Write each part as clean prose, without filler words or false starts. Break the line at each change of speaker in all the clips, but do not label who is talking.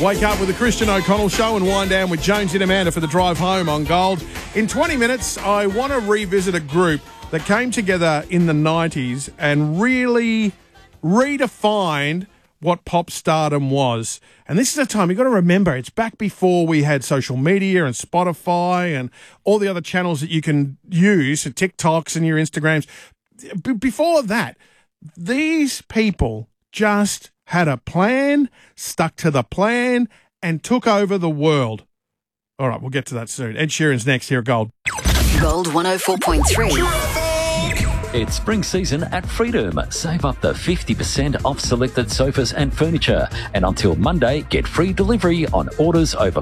Wake up with the Christian O'Connell Show and wind down with Jonesy and Amanda for the drive home on Gold. In 20 minutes, I want to revisit a group that came together in the 90s and really redefined what pop stardom was. And this is a time, you've got to remember, it's back before we had social media and Spotify and all the other channels that you can use, TikToks and your Instagrams. Before that, these people just had a plan, stuck to the plan, and took over the world. All right, we'll get to that soon. Ed Sheeran's next here at Gold.
Gold 104.3.
It's spring season at Freedom. Save up to 50% off selected sofas and furniture. And until Monday, get free delivery on orders over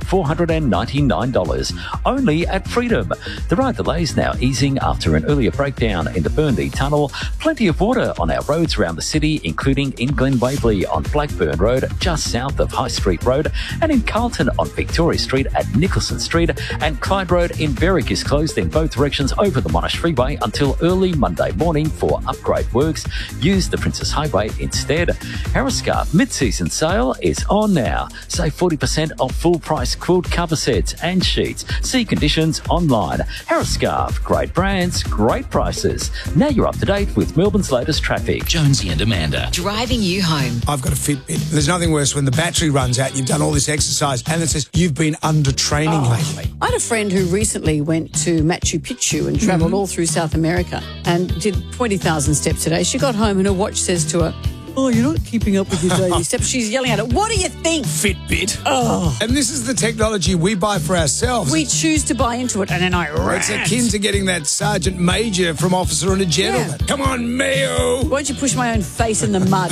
$499. Only at Freedom. There are delays now easing after an earlier breakdown in the Burnley Tunnel. Plenty of water on our roads around the city, including in Glen Waverley on Blackburn Road, just south of High Street Road, and in Carlton on Victoria Street at Nicholson Street, and Clyde Road in Berwick is closed in both directions over the Monash Freeway until early Monday morning for upgrade works. Use the Princess Highway instead. Harriscarf mid-season sale is on now. Save 40% off full-price quilt cover sets and sheets. See conditions online. Harriscarf, great brands, great prices. Now you're up to date with Melbourne's latest traffic.
Jonesy and Amanda.
Driving you home.
I've got a Fitbit. There's nothing worse when the battery runs out, you've done all this exercise, and it says you've been under training lately.
I had a friend who recently went to Machu Picchu and travelled all through South America and did 20,000 steps today. She got home and her watch says to her, "Oh, you're not keeping up with your daily steps." She's yelling at it. What do you think?
Fitbit.
Oh.
And this is the technology we buy for ourselves.
We choose to buy into it and then I rant.
It's akin to getting that sergeant major from Officer and a Gentleman.
Yeah.
Come on, Mayo.
Won't you push my own face in the mud?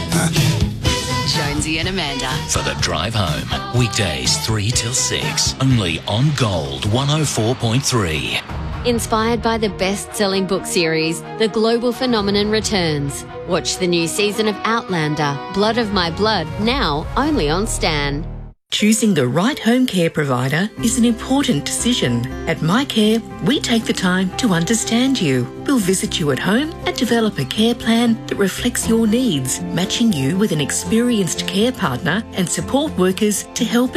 Jonesy and Amanda.
For the drive home. Weekdays 3 till 6. Only on Gold 104.3.
Inspired by the best-selling book series, The Global Phenomenon returns. Watch the new season of Outlander, Blood of My Blood, now only on Stan.
Choosing the right home care provider is an important decision. At MyCare, we take the time to understand you. We'll visit you at home and develop a care plan that reflects your needs, matching you with an experienced care partner and support workers to help